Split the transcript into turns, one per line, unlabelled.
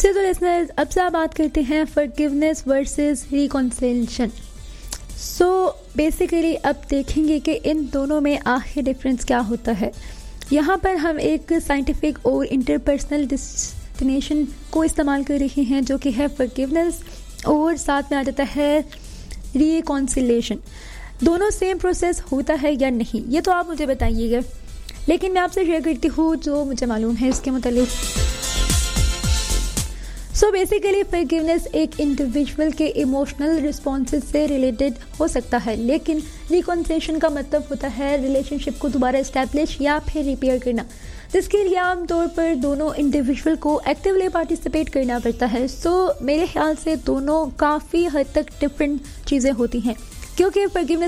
चलो लिसनर्स, अब से बात करते हैं forgiveness versus reconciliation. So basically अब देखेंगे कि इन दोनों में आखिर डिफरेंस क्या होता है। यहाँ पर हम एक साइंटिफिक और इंटरपर्सनल डेफिनेशन को इस्तेमाल कर रहे हैं जो कि है फॉरगिवनेस, और साथ में आ जाता है रिकॉन्सिलिएशन। दोनों सेम प्रोसेस होता है या नहीं, ये तो आप मुझे बताइएगा, लेकिन मैं आपसे शेयर करती हूँ जो मुझे मालूम है इसके मुतालिक। सो बेसिकली फॉरगिवनेस एक इंडिविजुअल के इमोशनल रिस्पॉन्सेज से रिलेटेड हो सकता है, लेकिन रिकॉन्सिलिएशन का मतलब होता है रिलेशनशिप को दोबारा इस्टेब्लिश या फिर रिपेयर करना, जिसके लिए आमतौर पर दोनों इंडिविजुअल को एक्टिवली पार्टिसिपेट करना पड़ता है। सो मेरे ख्याल से दोनों काफ़ी हद तक डिफरेंट चीज़ें होती हैं, क्योंकि फॉरगिवनेस